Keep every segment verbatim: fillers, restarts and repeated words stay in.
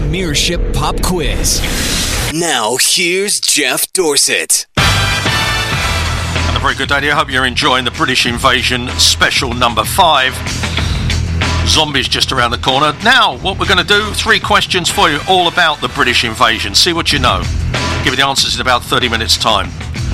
Premiership Pop Quiz. Now, here's Jeff Dorsett. And a very good day. I hope you're enjoying the British Invasion special number five. Zombies just around the corner. Now, what we're going to do, three questions for you all about the British Invasion. See what you know. Give you the answers in about thirty minutes' time.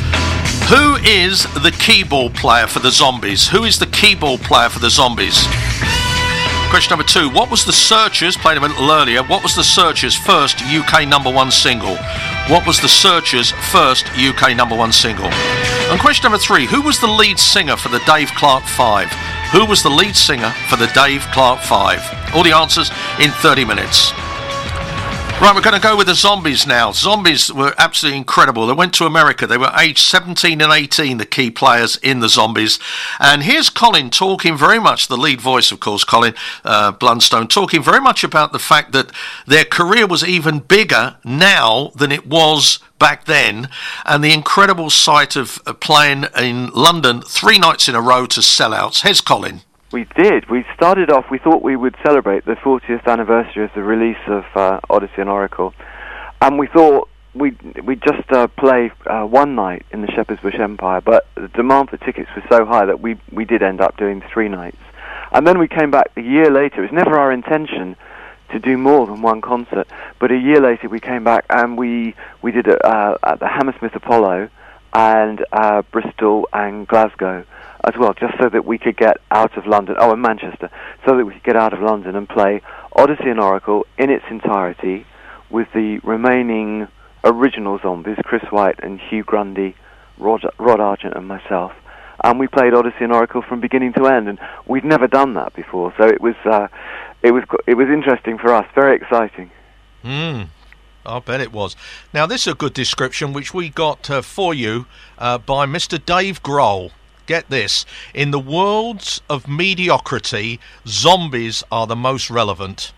Who is the keyboard player for the Zombies? Who is the keyboard player for the Zombies? Question number two. What was the Searchers, played a little earlier, what was the Searchers' first U K number one single? What was the Searchers' first U K number one single? And question number three. Who was the lead singer for the Dave Clark Five? Who was the lead singer for the Dave Clark Five? All the answers in thirty minutes. Right, we're going to go with the Zombies now. Zombies were absolutely incredible. They went to America. They were aged seventeen and eighteen, the key players in the Zombies. And here's Colin talking very much, the lead voice, of course, Colin uh, Blunstone, talking very much about the fact that their career was even bigger now than it was back then, and the incredible sight of uh, playing in London three nights in a row to sellouts. Here's Colin. We did. We started off, we thought we would celebrate the fortieth anniversary of the release of uh, Odyssey and Oracle, and we thought we'd, we'd just uh, play uh, one night in the Shepherd's Bush Empire, but the demand for tickets was so high that we, we did end up doing three nights. And then we came back a year later. It was never our intention to do more than one concert, but a year later we came back and we, we did it uh, at the Hammersmith Apollo and uh, Bristol and Glasgow as well, just so that we could get out of London, oh, and Manchester, so that we could get out of London and play Odyssey and Oracle in its entirety with the remaining original Zombies, Chris White and Hugh Grundy, Rod, Rod Argent and myself. And we played Odyssey and Oracle from beginning to end, and we'd never done that before, so it was uh, it was it was interesting for us, very exciting. Hmm. I bet it was. Now, this is a good description which we got uh, for you uh, by Mister Dave Grohl. Get this. In the worlds of mediocrity, zombies are the most relevant.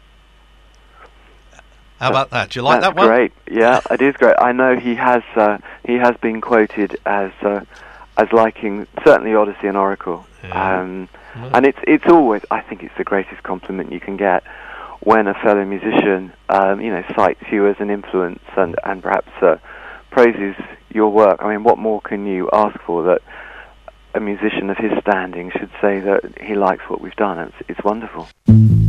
How about that? Do you like That's that one? Great. Yeah, it is great. I know he has uh, he has been quoted as uh, as liking certainly Odyssey and Oracle. Yeah. Um, yeah. And it's it's always, I think it's the greatest compliment you can get when a fellow musician um, you know cites you as an influence and and perhaps uh, praises your work. I mean, what more can you ask for that a musician of his standing should say that he likes what we've done? It's, it's wonderful.